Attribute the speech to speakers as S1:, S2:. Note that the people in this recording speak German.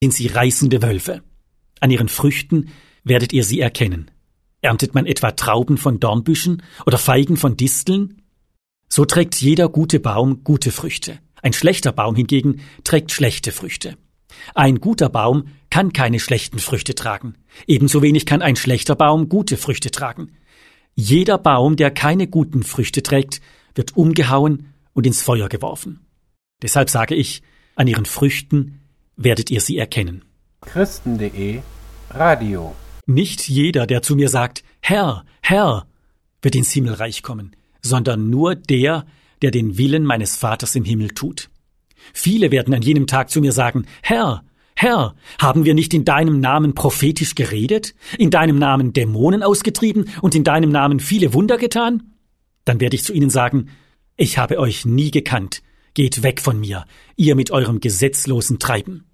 S1: sind sie reißende Wölfe. An ihren Früchten werdet ihr sie erkennen. Erntet man etwa Trauben von Dornbüschen oder Feigen von Disteln? So trägt jeder gute Baum gute Früchte. Ein schlechter Baum hingegen trägt schlechte Früchte. Ein guter Baum kann keine schlechten Früchte tragen. Ebenso wenig kann ein schlechter Baum gute Früchte tragen. Jeder Baum, der keine guten Früchte trägt, wird umgehauen und ins Feuer geworfen. Deshalb sage ich, an ihren Früchten werdet ihr sie erkennen.
S2: Christen.de Radio.
S1: Nicht jeder, der zu mir sagt, Herr, Herr, wird ins Himmelreich kommen, sondern nur der, der den Willen meines Vaters im Himmel tut. Viele werden an jenem Tag zu mir sagen, Herr, Herr, haben wir nicht in deinem Namen prophetisch geredet, in deinem Namen Dämonen ausgetrieben und in deinem Namen viele Wunder getan? Dann werde ich zu ihnen sagen, ich habe euch nie gekannt, geht weg von mir, ihr mit eurem gesetzlosen Treiben.